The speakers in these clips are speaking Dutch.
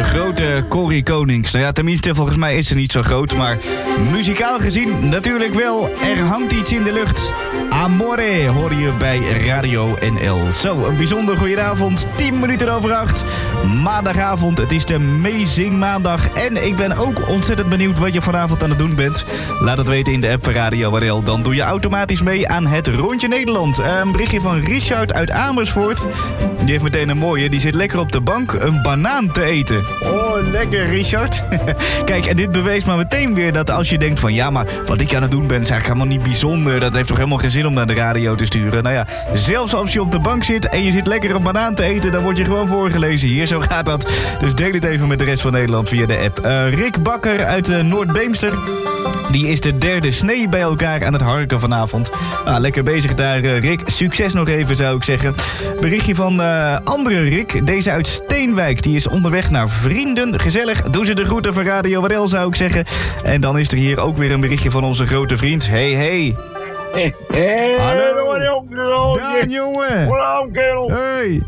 grote Corrie Konings. Nou ja, tenminste, volgens mij is ze niet zo groot, maar muzikaal gezien natuurlijk wel. Er hangt iets in de lucht. Amore hoor je bij Radio NL. Zo, een bijzonder goedenavond. 10 minuten over 8. Maandagavond, het is de Amazing Maandag. En ik ben ook ontzettend benieuwd wat je vanavond aan het doen bent. Laat het weten in de app van Radio NL. Dan doe je automatisch mee aan het Rondje Nederland. Een berichtje van Richard uit Amersfoort. Die heeft meteen een mooie. Die zit lekker op de bank een banaan te eten. Oh, lekker Richard. Kijk, en dit beweest maar meteen weer dat als je denkt van... ja, maar wat ik aan het doen ben is eigenlijk helemaal niet bijzonder. Dat heeft toch helemaal geen zin om naar de radio te sturen. Nou ja, zelfs als je op de bank zit en je zit lekker een banaan te eten... dan word je gewoon voorgelezen hier. Zo gaat dat. Dus deel het even met de rest van Nederland via de app. Rick Bakker uit Noord-Beemster. Die is de derde snee bij elkaar aan het harken vanavond. Lekker bezig daar, Rick. Succes nog even, zou ik zeggen. Berichtje van andere Rick. Deze uit Steenwijk. Die is onderweg naar vrienden. Gezellig. Doe ze de groeten van Radio NL, zou ik zeggen. En dan is er hier ook weer een berichtje van onze grote vriend. Hey. Hallo. Daan, jongen. Hallo, kerel. Hey.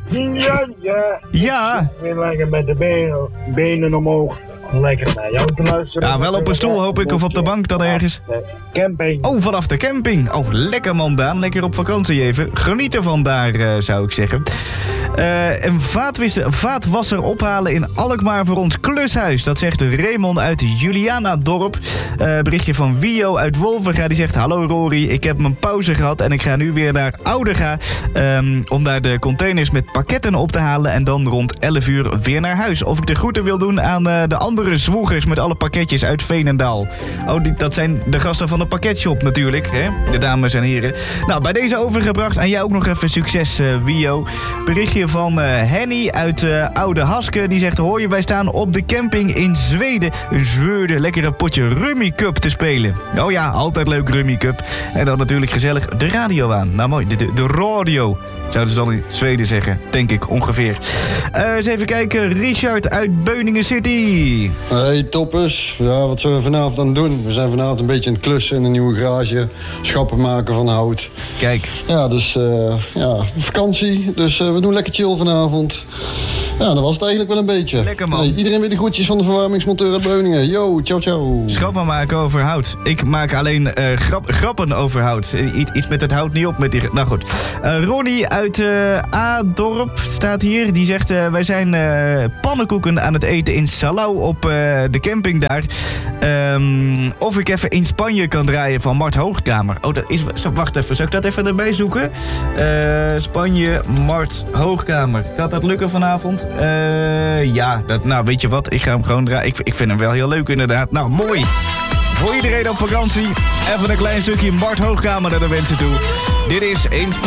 Ja. Weer lekker met de benen omhoog. Lekker naar jou te luisteren. Ja, wel op een stoel hoop ik, of op de bank dan ergens. Camping. Oh, vanaf de camping. Oh, lekker man, Daan. Lekker op vakantie even. Geniet ervan daar, zou ik zeggen. Een vaatwasser ophalen in Alkmaar voor ons klushuis. Dat zegt Raymond uit Julianadorp. Berichtje van Wio uit Wolvenga. Die zegt, hallo Rory, ik heb mijn pauze gehad en ik ga nu weer naar Ouderga. Om daar de containers met pakketten op te halen. En dan rond 11 uur weer naar huis. Of ik de groeten wil doen aan de andere zwoegers met alle pakketjes uit Veenendaal. Oh, dat zijn de gasten van de pakketshop natuurlijk, hè? De dames en heren. Nou, bij deze overgebracht. En jij ook nog even succes, Wio. Berichtje van Henny uit Oude Haske. Die zegt, hoor je, wij staan op de camping in Zweden. Een Zweden, lekkere potje Rummy Cup te spelen. Oh ja, altijd leuk Rummy Cup. En dan natuurlijk gezellig de radio aan. Nou mooi, de radio. Zouden ze dan in Zweden zeggen, denk ik, ongeveer. Eens even kijken, Richard uit Beuningen City. Hey toppers, ja, wat zijn we vanavond aan het doen? We zijn vanavond een beetje aan het klussen in een nieuwe garage. Schappen maken van hout. Kijk. Ja, dus vakantie. Dus we doen lekker chill vanavond. Ja, dat was het eigenlijk wel een beetje. Lekker man. Hey, iedereen weer de groetjes van de verwarmingsmonteur uit Beuningen. Yo, ciao. Schappen maken over hout. Ik maak alleen grappen over hout. Iets met het hout niet op. Met die, nou goed. Ronnie uit A-dorp staat hier. Die zegt, wij zijn pannenkoeken aan het eten in Salau op de camping daar. Of ik even in Spanje kan draaien van Mart Hoogkamer. Oh, dat is... Wacht even, zal ik dat even erbij zoeken? Spanje, Mart Hoogkamer. Gaat dat lukken vanavond? Ja, nou weet je wat, ik ga hem gewoon draaien. Ik vind hem wel heel leuk inderdaad. Nou, mooi. Voor iedereen op vakantie. Even een klein stukje Mart Hoogkamer naar de wensen toe. Dit is in Spanje.